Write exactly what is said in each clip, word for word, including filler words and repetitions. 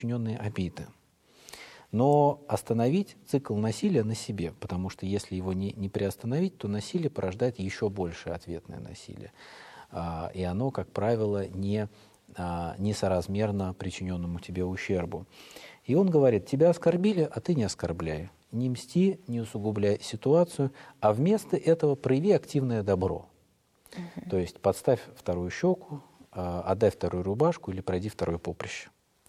причиненные обиды. Но остановить цикл насилия на себе, потому что если его не, не приостановить, то насилие порождает еще большее ответное насилие. А, и оно, как правило, не, а, несоразмерно причиненному тебе ущербу. И он говорит, тебя оскорбили, а ты не оскорбляй. Не мсти, не усугубляй ситуацию, а вместо этого прояви активное добро. Uh-huh. То есть подставь вторую щеку, а, отдай вторую рубашку или пройди второе поприще.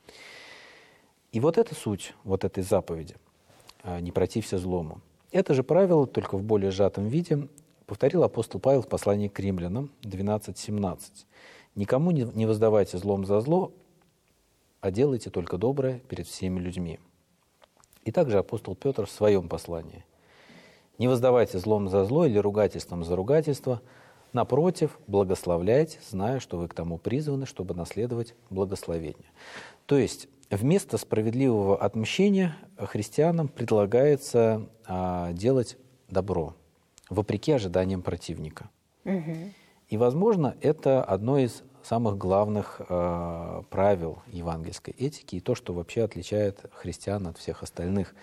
И вот эта суть вот этой заповеди «не протився злому». Это же правило, только в более сжатом виде, повторил апостол Павел в послании к римлянам двенадцать семнадцать. «Никому не воздавайте злом за зло, а делайте только доброе перед всеми людьми». И также апостол Петр в своем послании. «Не воздавайте злом за зло или ругательством за ругательство, напротив, благословляйте, зная, что вы к тому призваны, чтобы наследовать благословение». То есть вместо справедливого отмщения христианам предлагается а, делать добро, вопреки ожиданиям противника. Угу. И, возможно, это одно из самых главных а, правил евангельской этики и то, что вообще отличает христиан от всех остальных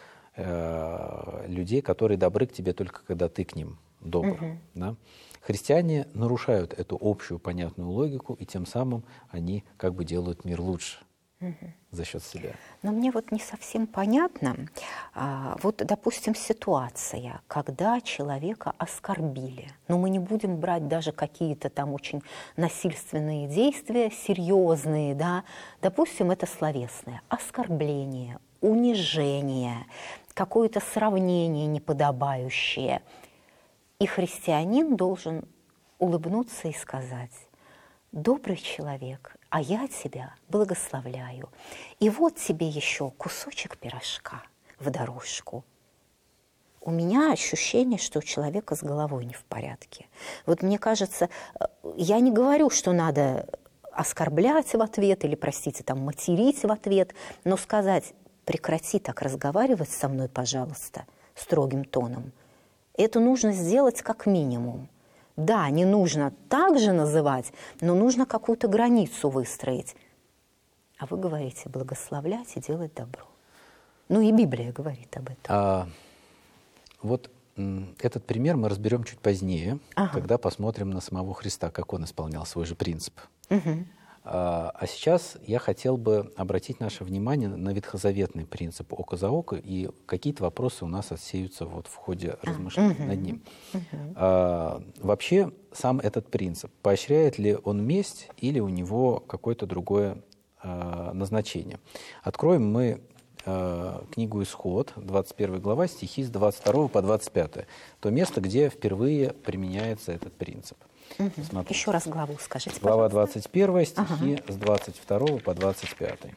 а, людей, которые добры к тебе только когда ты к ним добр. Угу. Да? Христиане нарушают эту общую понятную логику, и тем самым они как бы делают мир лучше. За счет себя. Но мне вот не совсем понятно, а, вот, допустим, ситуация, когда человека оскорбили, но мы не будем брать даже какие-то там очень насильственные действия, серьезные, да, допустим, это словесное оскорбление, унижение, какое-то сравнение неподобающее, и христианин должен улыбнуться и сказать: «Добрый человек, а я тебя благословляю. И вот тебе еще кусочек пирожка в дорожку». У меня ощущение, что у человека с головой не в порядке. Вот мне кажется, я не говорю, что надо оскорблять в ответ или, простите, там, материть в ответ, но сказать: прекрати так разговаривать со мной, пожалуйста, строгим тоном. Это нужно сделать как минимум. Да, не нужно так же называть, но нужно какую-то границу выстроить. А вы говорите благословлять и делать добро. Ну и Библия говорит об этом. А, вот м, этот пример мы разберем чуть позднее, ага. когда посмотрим на самого Христа, как он исполнял свой же принцип. Угу. А, а сейчас я хотел бы обратить наше внимание на ветхозаветный принцип око за око, и какие-то вопросы у нас отсеются вот в ходе а, размышлений угу, над ним. Угу. А, вообще, сам этот принцип, поощряет ли он месть или у него какое-то другое а, назначение? Откроем мы а, книгу «Исход», двадцать первая глава, стихи с двадцать второго по двадцать пятое, то место, где впервые применяется этот принцип. Угу. Еще раз главу скажите, Глава пожалуйста. двадцать первая, стихи ага. с двадцать второго по двадцать пятый.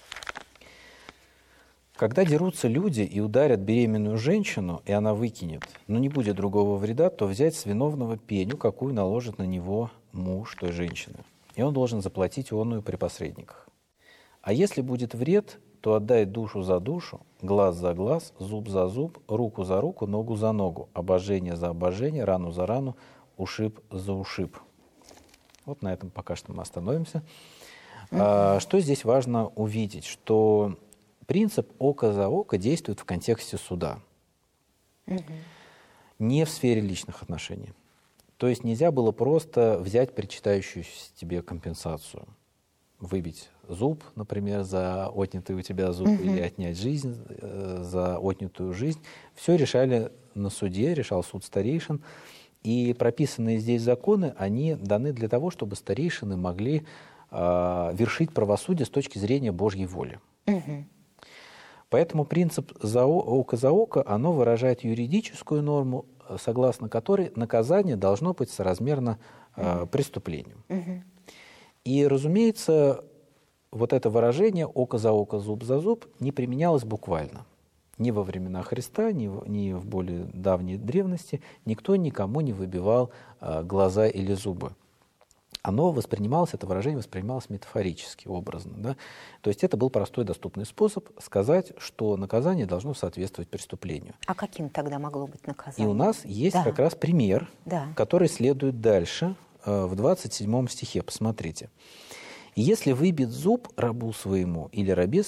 «Когда дерутся люди и ударят беременную женщину, и она выкинет, но не будет другого вреда, то взять с виновного пеню, какую наложит на него муж той женщины, и он должен заплатить онную при посредниках. А если будет вред, то отдай душу за душу, глаз за глаз, зуб за зуб, руку за руку, ногу за ногу, обожжение за обожжение, рану за рану, ушиб за ушиб». Вот на этом пока что мы остановимся. Uh-huh. А, что здесь важно увидеть? Что принцип око за око действует в контексте суда. Uh-huh. Не в сфере личных отношений. То есть нельзя было просто взять причитающуюся тебе компенсацию. Выбить зуб, например, за отнятый у тебя зуб, uh-huh. или отнять жизнь э, за отнятую жизнь. Все решали на суде, решал суд старейшин. И прописанные здесь законы, они даны для того, чтобы старейшины могли э, вершить правосудие с точки зрения Божьей воли. Угу. Поэтому принцип за око за око, оно выражает юридическую норму, согласно которой наказание должно быть соразмерно э, угу. преступлению. Угу. И, разумеется, вот это выражение «око за око, зуб за зуб» не применялось буквально. Ни во времена Христа, ни в, ни в более давней древности никто никому не выбивал а, глаза или зубы. Оно воспринималось, это выражение воспринималось метафорически, образно. Да? То есть это был простой доступный способ сказать, что наказание должно соответствовать преступлению. А каким тогда могло быть наказание? И у нас есть да. как раз пример, да. который следует дальше, а, в двадцать седьмом стихе. Посмотрите. «Если выбит зуб рабу своему или рабе